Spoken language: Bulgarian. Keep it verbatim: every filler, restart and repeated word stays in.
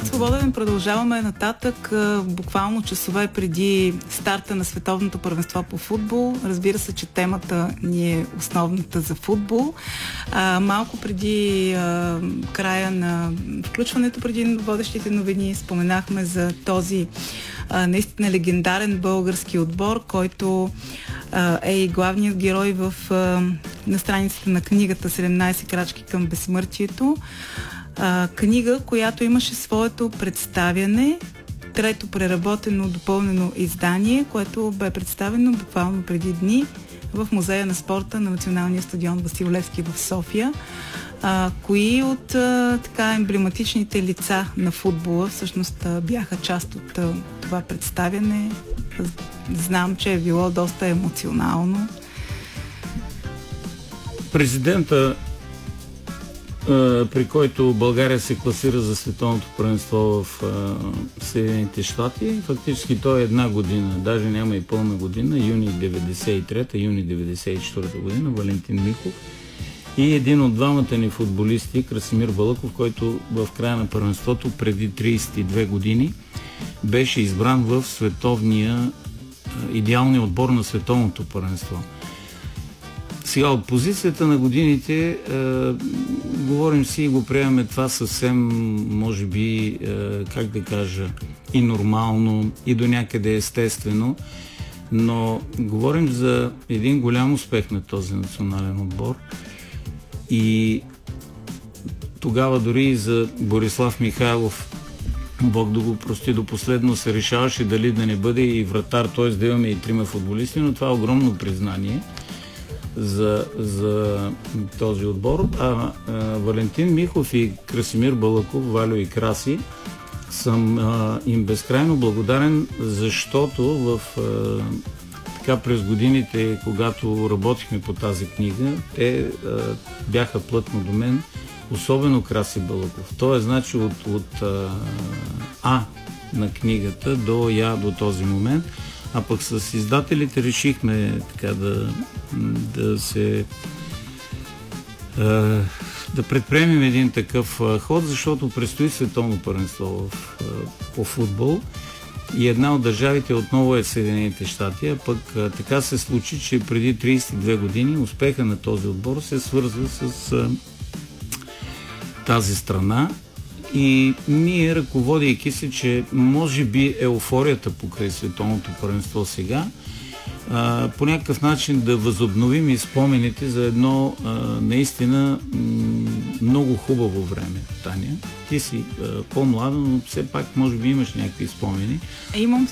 Град Свободен продължаваме нататък, буквално часове преди старта на световното първенство по футбол. Разбира се, че темата ни е основната за футбол. А, малко преди а, края на включването, преди водещите новини, споменахме за този а, наистина легендарен български отбор, който а, е и главният герой в, а, на страницата на книгата седемнайсет крачки към безсмъртието. А, книга, която имаше своето представяне, трето преработено, допълнено издание, което бе представено буквално преди дни в Музея на спорта на Националния стадион Васил Левски в София. А, кои от а, така емблематичните лица на футбола всъщност а, бяха част от а, това представяне? Знам, че е било доста емоционално. Президента, при който България се класира за световното първенство в Съединените щати. Фактически той е една година, даже няма и пълна година, юни деветдесет и трета, юни деветдесет и четвърта година, Валентин Михов. И един от двамата ни футболисти, Красимир Балъков, който в края на първенството преди трийсет и две години беше избран в световния, идеалния отбор на световното първенство. Сега, от позицията на годините е, говорим си и го приемаме това съвсем, може би, е, как да кажа, и нормално, и до някъде естествено, но говорим за един голям успех на този национален отбор и тогава дори и за Борислав Михайлов, Бог да го прости, до последно се решаваше дали да не бъде и вратар, т.е. да имаме и трима футболисти, но това е огромно признание За, за този отбор. А, а Валентин Михов и Красимир Балъков, Валю и Краси, съм а, им безкрайно благодарен, защото в а, така през годините, когато работихме по тази книга, те а, бяха плътно до мен, особено Краси Балъков. Той е значи от, от а, А на книгата до Я до този момент. А пък с издателите решихме така да, да се да предприемем един такъв ход, защото предстои световно първенство в, по футбол и една от държавите отново е Съединените щати, а пък така се случи, че преди трийсет и две години успеха на този отбор се свърза с тази страна. И ние, ръководейки се, че може би еуфорията покрай световното първенство сега, а, по някакъв начин да възобновим и спомените за едно а, наистина м- много хубаво време, Таня. Ти си а, по-млада, но все пак може би имаш някакви спомени. Имам